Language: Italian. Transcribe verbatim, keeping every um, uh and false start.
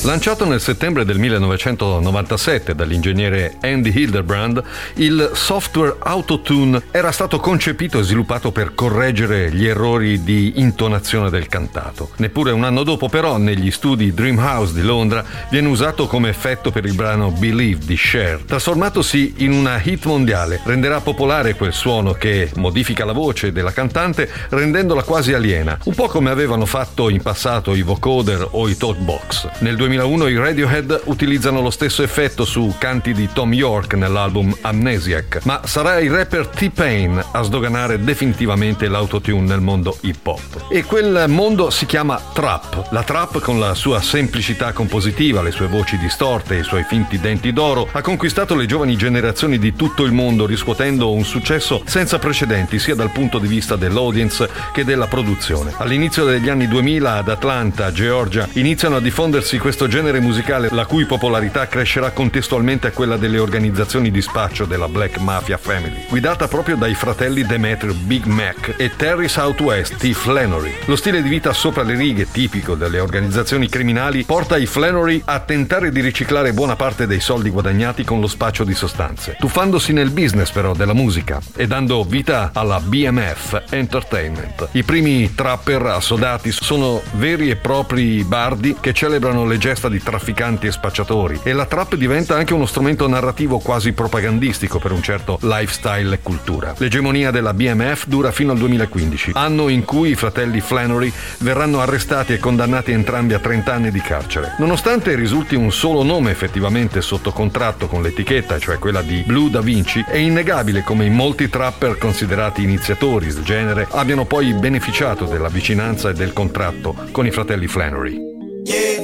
Lanciato nel settembre del millenovecentonovantasette dall'ingegnere Andy Hildebrand, il software Auto-Tune era stato concepito e sviluppato per correggere gli errori di intonazione del cantato. Neppure un anno dopo, però, negli studi Dreamhouse di Londra viene usato come effetto per il brano Believe di Cher. Trasformatosi in una hit mondiale, renderà popolare quel suono che modifica la voce della cantante rendendola quasi aliena, un po' come avevano fatto in passato i vocoder o i talkbox. Nel duemilauno i Radiohead utilizzano lo stesso effetto su canti di Tom York nell'album Amnesiac, ma sarà il rapper T-Pain a sdoganare definitivamente l'autotune nel mondo hip hop. E quel mondo si chiama trap. La trap, con la sua semplicità compositiva, le sue voci distorte e i suoi finti denti d'oro, ha conquistato le giovani generazioni di tutto il mondo, riscuotendo un successo senza precedenti sia dal punto di vista dell'audience che della produzione. All'inizio degli anni duemila ad Atlanta, Georgia, iniziano a diffondersi questo genere musicale, la cui popolarità crescerà contestualmente a quella delle organizzazioni di spaccio della Black Mafia Family, guidata proprio dai fratelli Demetrio Big Mac e Terry Southwest T. Flannery. Lo stile di vita sopra le righe, tipico delle organizzazioni criminali, porta i Flannery a tentare di riciclare buona parte dei soldi guadagnati con lo spaccio di sostanze, tuffandosi nel business però della musica e dando vita alla B M F Entertainment. I primi trapper assodati sono veri e propri bardi che celebrano le gesta di trafficanti e spacciatori, e la trap diventa anche uno strumento narrativo quasi propagandistico per un certo lifestyle e cultura. L'egemonia della B M F dura fino al duemilaquindici, anno in cui i fratelli Flannery verranno arrestati e condannati entrambi a trenta anni di carcere. Nonostante risulti un solo nome effettivamente sotto contratto con l'etichetta, cioè quella di Blue Da Vinci, è innegabile come in molti trapper considerati iniziatori del genere abbiano poi beneficiato della vicinanza e del contratto con i fratelli Flannery.